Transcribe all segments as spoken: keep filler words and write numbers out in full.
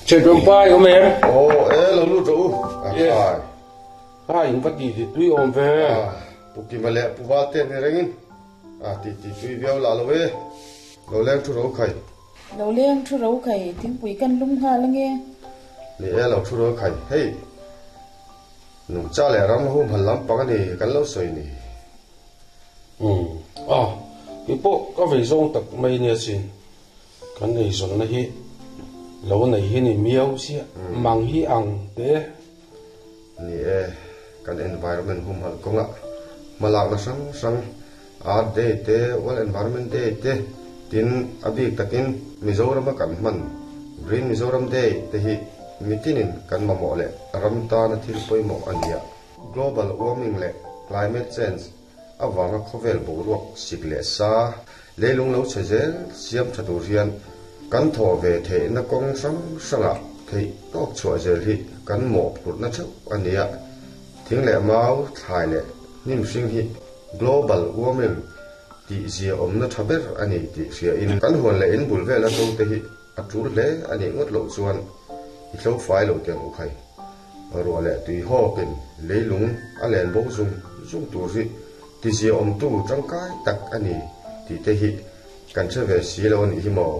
chơi trộm pai không em? Ồ, ê, lâu lúc rồi. À, yeah. À, anh bắt đi thì tuy ôm về. À, bố kì mà lẹ, bố vát tên này rình. À, tí tí tuy véo lạ lâu ê. Lâu leng chú rấu khay. Lâu leng chú rấu khay, tiếng bùi căn lung hà lưng nghe. Nè ê lâu chú rấu khay, hey. Nung cha lẹ rắm hôm hẳn lắm bác này căn lâu sợi này. Ừ, à, cái bộ có phải dòng tập mấy nè xin. Cái này dòng này hi. Lâu này hi này miêu xia, mang hi ăn thế. Nè ê, căn environment hôm hẳn công ạ. Mà lạc là sang sang. À, đây thế, well environment đây thế. Tin abik takin Mizoram kan man Green Mizoram day te hi mitinin kan mamo le ramta na thil poi mo ania global warming le climate change awanga khovel boruak sikle sa leilung lo chezel siam thatu rian kan tho ve the na kong sang sanga thei tok chua zel hi kan mo phut na chau ania thing le mau thai le nim sing hi global warming ti zia om na thaber ani ti sia in kan hon le in bul vela to te hi atur le ani ngot lo chuan i thlo fai lo teng u khai ro le tui ho pen leilung alen bo zum zum tu ri ti zia om tu tangkai tak ani ti te hi kan che ve si lo ni hi mo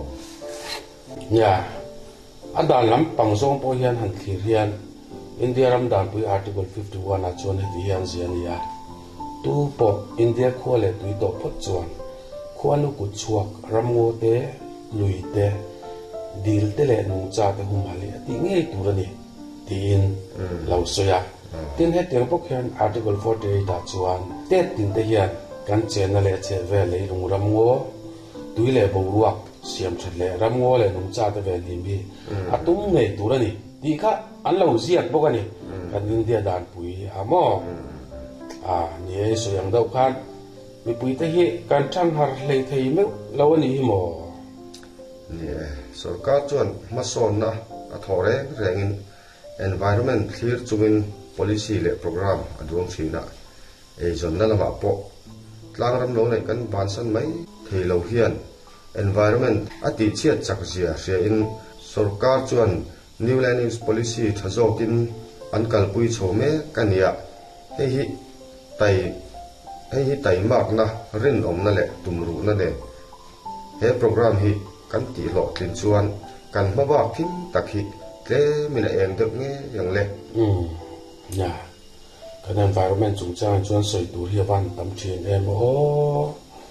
ya adan lam pang zong po hian han thlir hian India ram dan pui article fifty-one a chuan he hian zian ya tu po India khole tui to phot chuan khwalu ku chuak ramngo te lui te dil te le nung cha te hum hali ti nge turani tin lau soya tin he teng pok hian article forty-eight a chuan te tin te hian kan chen na le che ve le lung ramngo tui le bo ruak siam that le ramngo le nung cha te ve lim bi atung nge turani ti kha an lo ziat bokani kan India dan pui amo à nhớ số yang đâu khan mi pui te hi kan chang har hlei thei me lo ani hi mo nè sarkar chuan ma son na a thore rengin environment clear chuin policy le program adung thina e zon na lama po tlang ram lo nei kan ban san mai thei lo hian environment ati chiat chak zia ria in sarkar chuan new land policy thazokin ankal pui chome kania he hi tai he hi tai mak na rin om na le tumru na ne he program hi kan ti lo tlin chuan kan mawa phim takhi tle mina eng deuh nge yang le um ya kan environment chung chang chuan soi tur hi van tam thin em o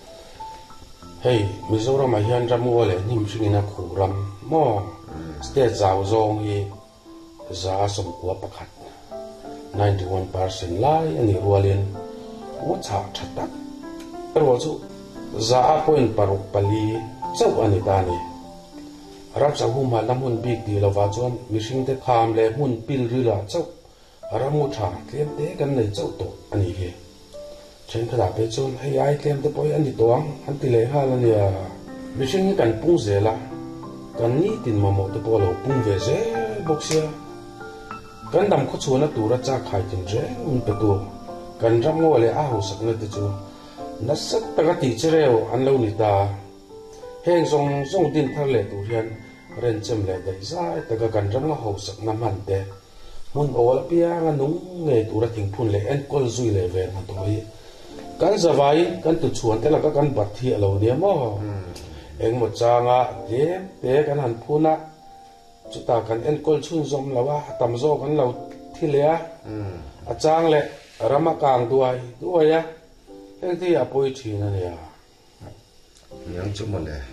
hey Mizoram a hian ramngo le nim hringina khuram mo state zau zong hi za som kwa pakhat ninety-one percent lai ani rualin wo cha thatak ro chu za point paruk pali chau ani tani ram sa hu ma lam hun big di lova chuan mihring te kham le hun pil rila chau ramu tha tlem te kan nei chau to ani he chen khada pe chun hei ai tlem te poi ani tawang an ti le hal ani a mihring kan pung zela kan ni tin mamo te polo pung ve ze boxia kan dam kho chuna tura cha khai tin je un pe tu kan ram ngo le a ho sak na te chu na sak ta ga ti chereo an lo ni ta heng song song din thar le tu hian ren chem le dai sai ta ga kan ram ngo ho sak na man te mun ol pia nga nung nge tura thing phun le en kol zui le ve na to hi kan zawai kan tu chuan te la ka kan bat thi alo dia mo eng mo changa te te kan han phuna chuta kan en kol chun zom lawa tam zo kan lo thilea a chang le rama kang duai duaya eng ti apoi thina ne ya yang chu mo le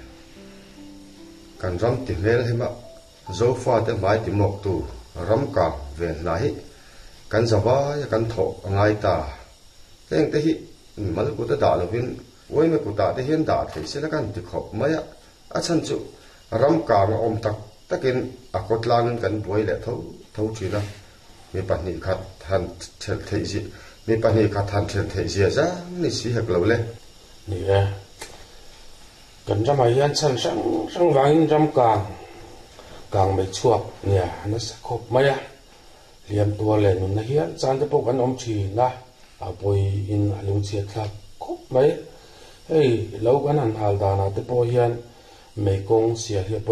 kan ram ti hlel hema zo fa te mai ti mok tu ram ka ve na hi kan zawa ya kan tho ngai ta teng te hi mal ku ta da lo vin oi me ku ta te hian da thei se la kan ti khop maya a chan chu ram ka ma om tak takin a kotlang kan boi le tho tho thina mi pahni khat than thel thei ji mi pahni khat than thel thei ji za ni si hek lo le ni e kan ram ai hian chan sang sang wangin ram kang kang mai chuak nia na sa khop maya liam tua le nun na hian chan te pok an om thi na a poi in alung chia thlap khop mai hey lo kan han hal da na te po hian mekong sia hi